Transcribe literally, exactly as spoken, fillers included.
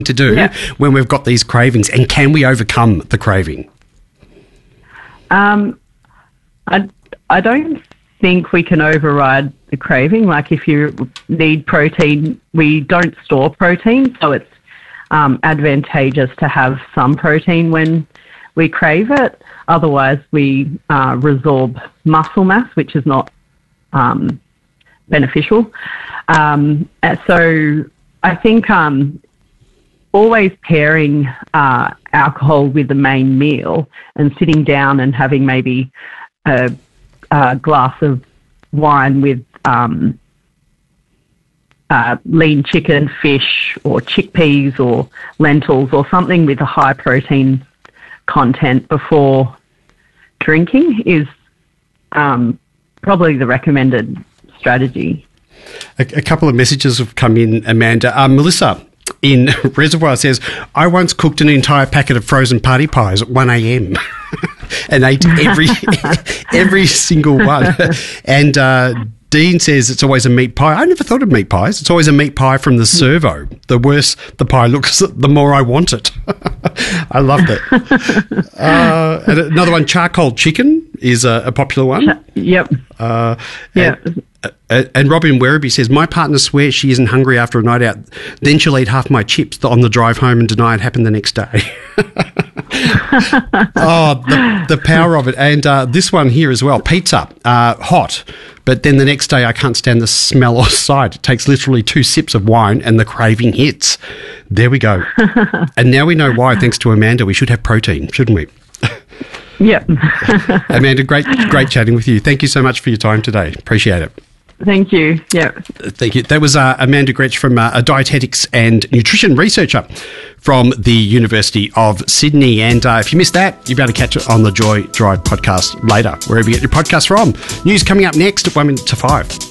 to do Yeah. when we've got these cravings, and can we overcome the craving? Um, I, I don't think we can override the craving. Like if you need protein, we don't store protein, so it's um, advantageous to have some protein when we crave it. Otherwise, we uh, resorb muscle mass, which is not um, beneficial. Um, and so I think um, always pairing uh, alcohol with the main meal and sitting down and having maybe a, a glass of wine with um, uh, lean chicken, fish, or chickpeas or lentils or something with a high protein content before drinking is um, probably the recommended strategy. A, a couple of messages have come in, Amanda. Uh, Melissa in Reservoir says, I once cooked an entire packet of frozen party pies at one a.m. and ate every every single one. And uh, Dean says it's always a meat pie. I never thought of meat pies. It's always a meat pie from the servo. The worse the pie looks, the more I want it. I love that. Uh, and another one, charcoal chicken is a, a popular one. Yep. Uh, yeah. And, uh, and Robin Werribee says, my partner swears she isn't hungry after a night out. Then she'll eat half my chips on the drive home and deny it happened the next day. Oh, the, the power of it. And uh, this one here as well, pizza, uh, hot. But then the next day I can't stand the smell or sight. It takes literally two sips of wine and the craving hits. There we go. And now we know why, thanks to Amanda, we should have protein, shouldn't we? Yep. Amanda, great great chatting with you. Thank you so much for your time today. Appreciate it. Thank you. Yeah. Thank you. That was uh, Amanda Gretsch, from uh, a dietetics and nutrition researcher from the University of Sydney. And uh, if you missed that, you'll be able to catch it on the Joy Drive podcast later, wherever you get your podcast from. News coming up next at one minute to five.